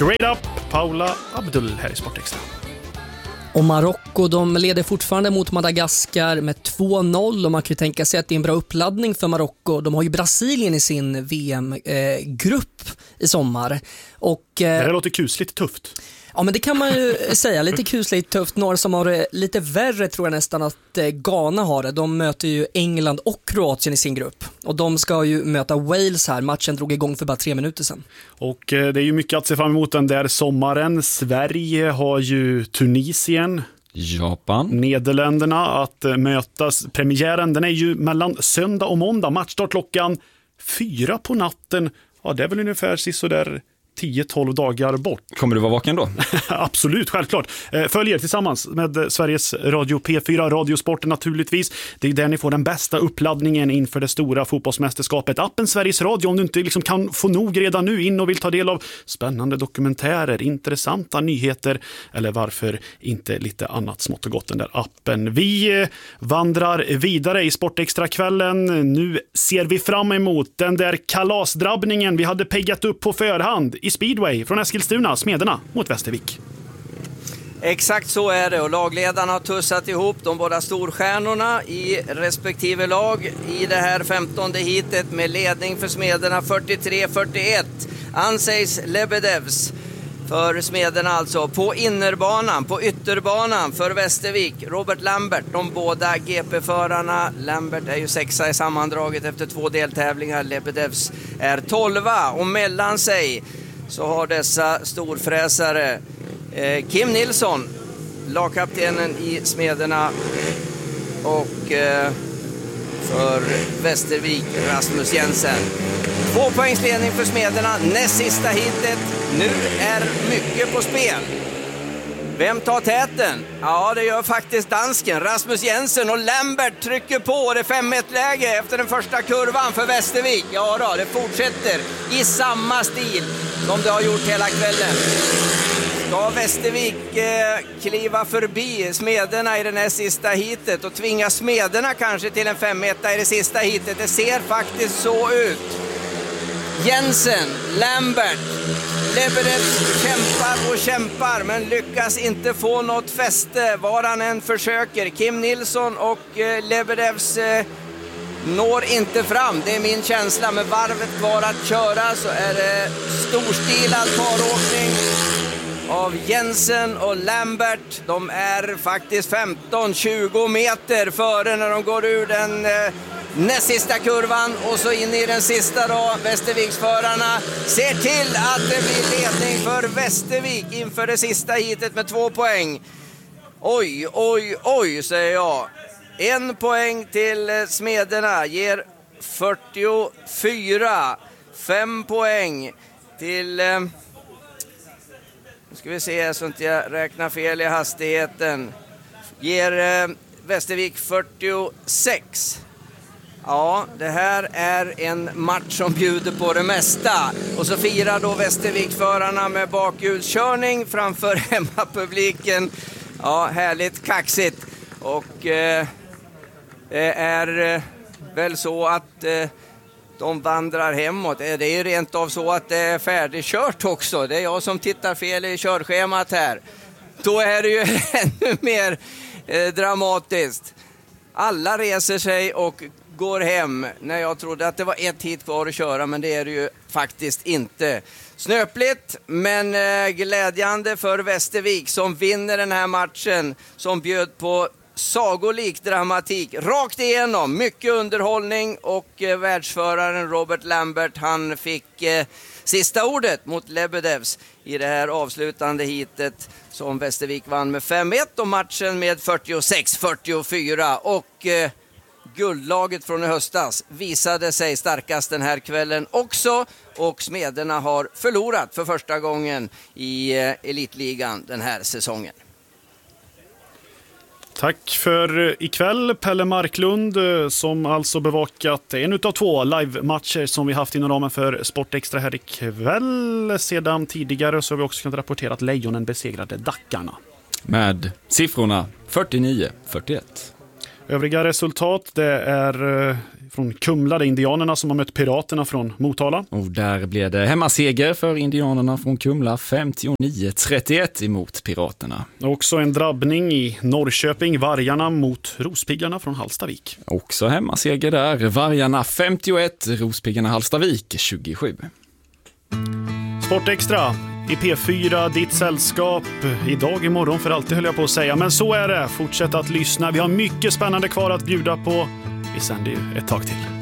Straight Up, Paula Abdul här i Sportextra. Och Marocko, de leder fortfarande mot Madagaskar med 2-0 och man kan ju tänka sig att det är en bra uppladdning för Marocko. De har ju Brasilien i sin VM-grupp i sommar. Och, det här låter kusligt tufft. Ja, men det kan man ju säga. Lite kusligt tufft. Några som har det lite värre tror jag nästan att Ghana har det. De möter ju England och Kroatien i sin grupp. Och de ska ju möta Wales här. Matchen drog igång för bara 3 minuter sedan. Och det är ju mycket att se fram emot den där sommaren. Sverige har ju Tunisien, Japan, Nederländerna att mötas. Premiären, den är ju mellan söndag och måndag. Matchstart klockan 4 på natten. Ja, det är väl ungefär så där 10-12 dagar bort. Kommer du vara vaken då? Absolut, självklart. Följ er tillsammans med Sveriges Radio P4, Radiosporten naturligtvis. Det är där ni får den bästa uppladdningen inför det stora fotbollsmästerskapet. Appen Sveriges Radio, om du inte liksom kan få nog redan nu in och vill ta del av spännande dokumentärer, intressanta nyheter eller varför inte lite annat smått och gott den där appen. Vi vandrar vidare i Sportextra-kvällen. Nu ser vi fram emot den där kalasdrabbningen vi hade peggat upp på förhand i speedway från Eskilstuna, Smederna mot Västervik. Exakt så är det och lagledarna har tussat ihop de båda storstjärnorna i respektive lag i det här 15:e heatet med ledning för Smederna 43-41. Anseis Lebedevs för Smederna alltså på innerbanan, på ytterbanan för Västervik. Robert Lambert, de båda GP-förarna. Lambert är ju 6:a i sammandraget efter 2 deltävlingar. Lebedevs är 12:a och mellan sig så har dessa storfräsare Kim Nilsson, lagkaptenen i Smederna, och för Västervik Rasmus Jensen. 2 poängs ledning för Smederna, näst sista hitet. Nu är mycket på spel. Vem tar täten? Ja, det gör faktiskt dansken Rasmus Jensen, och Lambert trycker på. Det är 5-1-läge efter den första kurvan för Västervik. Ja då, det fortsätter i samma stil som det har gjort hela kvällen. Ska Västervik kliva förbi Smederna i den här sista hitet och tvinga Smederna kanske till en 5-1 i det sista hitet? Det ser faktiskt så ut. Jensen, Lambert, Lebedev kämpar och kämpar men lyckas inte få något fäste var han än försöker. Kim Nilsson och Lebedevs når inte fram, det är min känsla. Med varvet kvar att köra så är det storstilad paråkning av Jensen och Lambert. De är faktiskt 15-20 meter före när de går ur den näst sista kurvan och så in i den sista då. Västerviksförarna ser till att det blir ledning för Västervik inför det sista hitet med 2 poäng. Oj, oj, oj, säger jag. 1 poäng till Smederna ger 44. 5 poäng till... Nu ska vi se så inte jag räknar fel i hastigheten. Ger Västervik 46. Ja, det här är en match som bjuder på det mesta. Och så firar då Västerviksförarna med bakhjulskörning framför hemmapubliken. Ja, härligt kaxigt. Och det är väl så att de vandrar hemåt. Det är ju rent av så att det är färdigkört också. Det är jag som tittar fel i körschemat här. Då är det ju ännu mer dramatiskt. Alla reser sig och går hem när jag trodde att det var 1 hit kvar att köra, men det är det ju faktiskt inte. Snöpligt men glädjande för Västervik som vinner den här matchen som bjöd på sagolik dramatik rakt igenom, mycket underhållning, och världsföraren Robert Lambert, han fick sista ordet mot Lebedevs i det här avslutande hitet som Västervik vann med 5-1 och matchen med 46-44, och guldlaget från i höstas visade sig starkast den här kvällen också, och Smederna har förlorat för första gången i elitligan den här säsongen. Tack för ikväll, Pelle Marklund, som alltså bevakat en utav 2 live-matcher som vi haft inom ramen för Sportextra här ikväll. Sedan tidigare så har vi också kunnat rapportera att Lejonen besegrade Dackarna med siffrorna 49-41. Övriga resultat, det är från Kumla. Det är Indianerna som har mött Piraterna från Motala. Och där blev det hemmaseger för Indianerna från Kumla, 59-31 emot Piraterna. Också en drabbning i Norrköping, Vargarna mot Rospiggarna från Hallstavik. Också hemmaseger där, Vargarna 51, Rospiggarna Hallstavik 27. Sportextra i P4, ditt sällskap idag, imorgon för alltid höll jag på att säga. Men så är det, fortsätt att lyssna. Vi har mycket spännande kvar att bjuda på. Vi sänder ju ett tag till.